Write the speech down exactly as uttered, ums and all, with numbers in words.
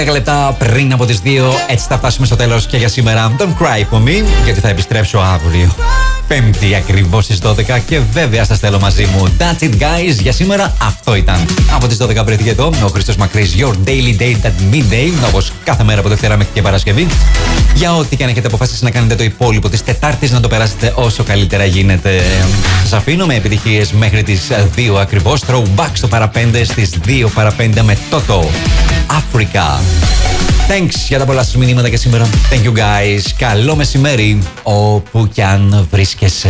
δέκα λεπτά πριν από τις δύο, έτσι θα φτάσουμε στο τέλος και για σήμερα. Don't cry for me, γιατί θα επιστρέψω αύριο. Πέμπτη ακριβώς στις δώδεκα και βέβαια σας θέλω μαζί μου. That's it guys, για σήμερα αυτό ήταν. Από τις δώδεκα βρέθηκε εδώ ο Χρήστος Μακρύς, your daily date at midday, όπως κάθε μέρα από Δευτέρα μέχρι και Παρασκευή. Για ό,τι και αν έχετε αποφασίσει να κάνετε το υπόλοιπο της Τετάρτης, να το περάσετε όσο καλύτερα γίνεται. Σας αφήνω με επιτυχίες μέχρι τις δύο ακριβώς. Throwback στο παραπέντε στις δύο παραπέντε με Toto Africa. Thanks για τα πολλά σας μηνύματα και σήμερα. Thank you guys. Καλό μεσημέρι όπου κι αν βρίσκεσαι.